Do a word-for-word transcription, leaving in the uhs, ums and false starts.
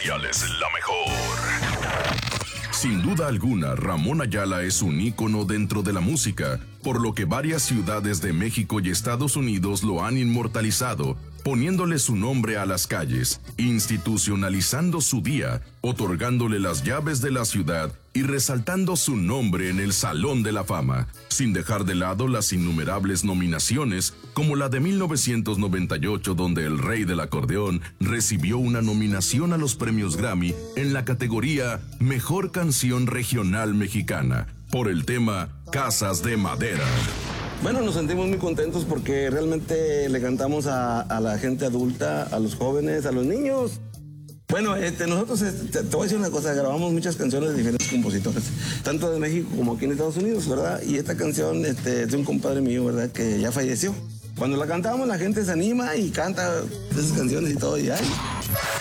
es la mejor. Sin duda alguna, Ramón Ayala es un ícono dentro de la música, por lo que varias ciudades de México y Estados Unidos lo han inmortalizado, poniéndole su nombre a las calles, institucionalizando su día, otorgándole las llaves de la ciudad y resaltando su nombre en el Salón de la Fama, sin dejar de lado las innumerables nominaciones, como la de mil novecientos noventa y ocho, donde el rey del acordeón recibió una nominación a los premios Grammy en la categoría Mejor Canción Regional Mexicana, por el tema Casas de Madera. Bueno, nos sentimos muy contentos porque realmente le cantamos a, a la gente adulta, a los jóvenes, a los niños. Bueno, este, nosotros, este, te voy a decir una cosa, grabamos muchas canciones de diferentes compositores, tanto de México como aquí en Estados Unidos, ¿verdad? Y esta canción este, es de un compadre mío, ¿verdad?, que ya falleció. Cuando la cantamos la gente se anima y canta esas canciones y todo, y ay.